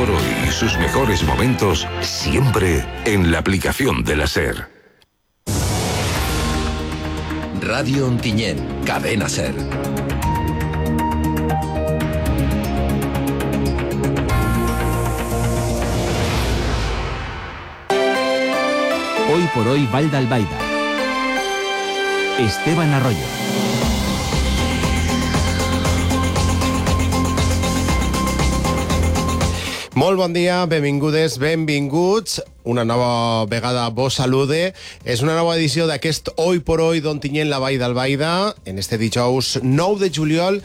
por hoy y sus mejores momentos siempre en la aplicación de la SER. Radio Ontinyent, Cadena SER. Hoy por hoy, Vall d'Albaida. Esteban Arroyo. Molt bon dia, benvingudes, benvinguts. Una nova vegada vos salude. És una nova edició d'aquest Hoy por Hoy d'Ontinyent, la Vall d'Albaida, en este dijous 9 de juliol.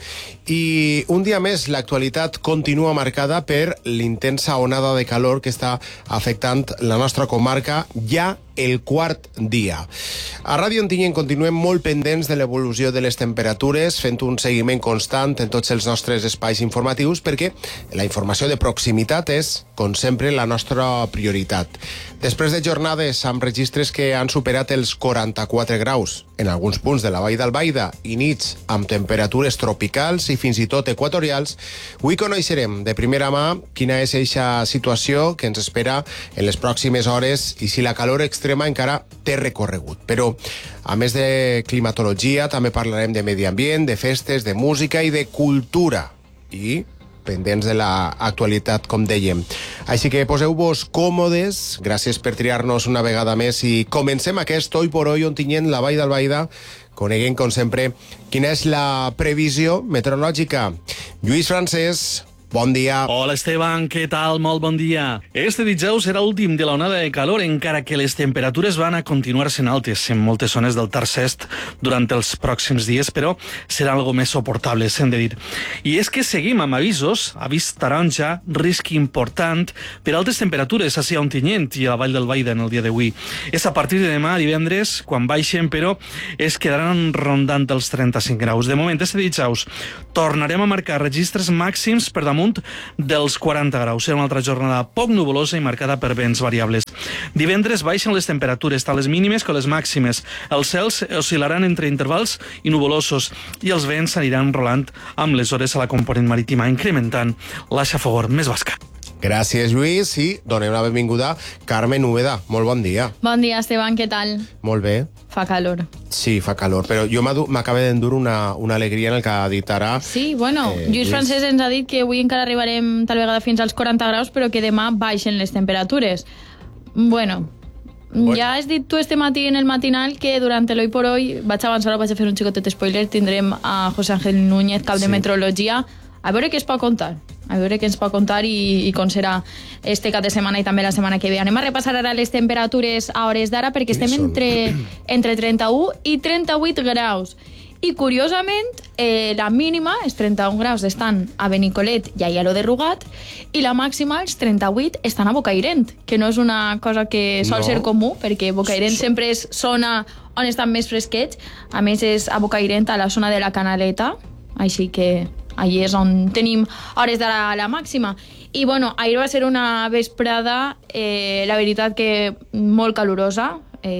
I un dia més l'actualitat continua marcada per l'intensa onada de calor que està afectant la nostra comarca ja el quart dia. A Ràdio Ontinyent continuem molt pendents de l'evolució de les temperatures, fent un seguiment constant en tots els nostres espais informatius, perquè la informació de proximitat és, com sempre, la nostra prioritat. Després de jornades amb registres que han superat els 44 graus en alguns punts de la Vall d'Albaida i nits amb temperatures tropicals i fins i tot equatorials, avui coneixerem de primera mà quina és eixa situació que ens espera en les pròximes hores i si la calor extrema encara té recorregut. Però, a més de climatologia, també parlarem de medi ambient, de festes, de música i de cultura. I pendents de l'actualitat, com dèiem. Així que poseu-vos còmodes, gràcies per triar-nos una vegada més i comencem aquest Hoy por Hoy Ontinyent, la Vall d'Albaida, coneguent, com sempre, quina és la previsió meteorològica. Lluís Francesc, bon dia. Hola, Esteban, què tal? Molt bon dia. Este dijous serà l'últim de la onada de calor, encara que les temperatures van a continuar sent altes en moltes zones del terç est durant els pròxims dies, però seran algo més suportables, hem de dir. I és que seguim amb avisos, avís taronja, risc important per altes temperatures a Ontinyent i a la Vall d'Albaida en el dia d'avui. És a partir de demà, divendres, quan baixen, però es quedaran rondant els 35 graus. De moment, este dijous tornarem a marcar registres màxims per damunt dels 40 graus. Serà una altra jornada poc nuvolosa i marcada per vents variables. Divendres baixen les temperatures, tant les mínimes com les màximes. Els cels oscil·laran entre intervals i nuvolosos i els vents aniran rolant amb les hores a la component marítima, incrementant la xafogor més basca. Gràcies, Lluís, i donem la benvinguda a Carmen Úbeda. Molt bon dia. Bon dia, Esteban, què tal? Molt bé. Fa calor. Sí, fa calor, però jo m'acaba d'endur una alegria en el que ha dit ara. Sí, bueno, Lluís Francesc ens ha dit que avui encara arribarem tal vegada fins als 40 graus, però que demà baixen les temperatures. Bueno, ja has dit tu este matí en el matinal que durant l'Hoy por Hoy, vaig avançar, vaig a fer un xicotet spoiler, tindrem a José Ángel Núñez, cap de meteorologia, a veure què es pot contar. A veure què ens pot contar i com serà este cap de setmana i també la setmana que ve. Anem a repassar ara les temperatures a hores d'ara perquè estem entre 31 i 38 graus. I, curiosament, la mínima, els 31 graus, estan a Benicolet i a Aielo de Rugat, i la màxima, els 38, estan a Bocairent, que no és una cosa que sol ser comú, perquè Bocairent sempre és zona on estan més fresquets. A més, és a Bocairent, a la zona de la Canaleta, així que allí és on tenim hores de la màxima. I, bueno, ahir va ser una vesprada, la veritat que molt calorosa.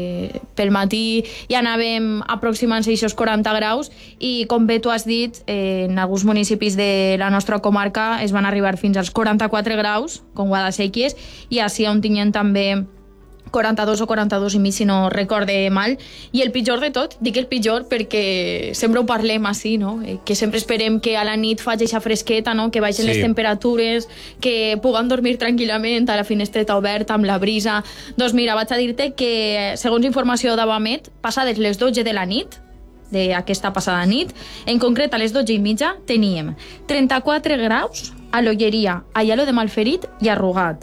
Pel matí ja anàvem aproximant-se als 40 graus i, com bé tu has dit, en alguns municipis de la nostra comarca es van arribar fins als 44 graus, com Guadasséquies, i així a Ontinyent també 42 o 42 i mig, si no recorde mal. I el pitjor de tot, dic el pitjor perquè sempre ho parlem així, no? Que sempre esperem que a la nit faci aquesta fresqueta, no? Que baixen les temperatures, que puguem dormir tranquil·lament a la finestreta oberta, amb la brisa. Doncs mira, vaig a dir-te que, segons informació d'Avamet, passades les 12 de la nit, d'aquesta passada nit, en concret a les 12:30, teníem 34 graus a l'Olleria, a Aielo de Malferit i a Rugat,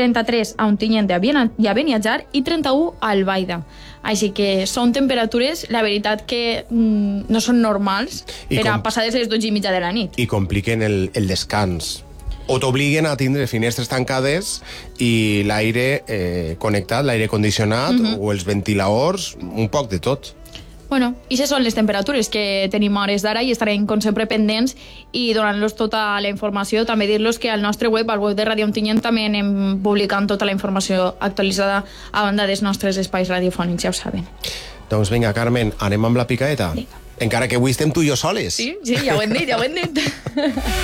33 a Ontinyent i a Beniatjar i 31 a Albaida. Així que són temperatures, la veritat, que no són normals per a passades les 12:30 de la nit. I compliquen el descans. O t'obliguen a tindre finestres tancades i l'aire connectat, l'aire condicionat o els ventiladors, un poc de tot. Bueno, i aquestes són les temperatures que tenim a hores d'ara i estarem, com sempre, pendents i donant-los tota la informació. També dir-los que al nostre web, al web de Ràdio Ontinyent, també anem publicant tota la informació actualitzada a banda dels nostres espais radiofònics, ja ho saben. Doncs vinga, Carmen, anem amb la picaeta? Vinga. Encara que avui estem tu i jo soles. Sí, ja ho hem dit, ja ho hem dit.